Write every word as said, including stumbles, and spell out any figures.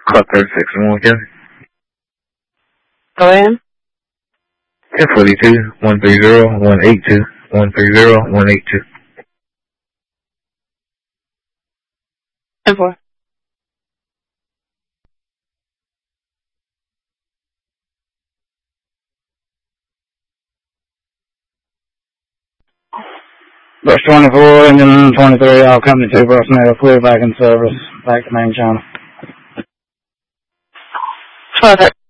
Clock thirty-six and one County. Go ahead. ten forty-two, one three zero, one eight two, one three zero, one eight two. ten four. Brush twenty-four, engine twenty-three, all company two personnel, clear back in service, back to main channel. twelve